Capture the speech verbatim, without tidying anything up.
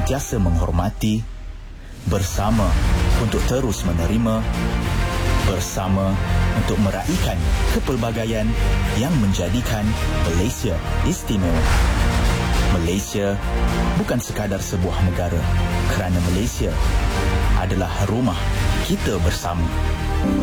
sentiasa menghormati, bersama untuk terus menerima, bersama untuk meraihkan kepelbagaian yang menjadikan Malaysia istimewa. Malaysia bukan sekadar sebuah negara, kerana Malaysia adalah rumah kita bersama.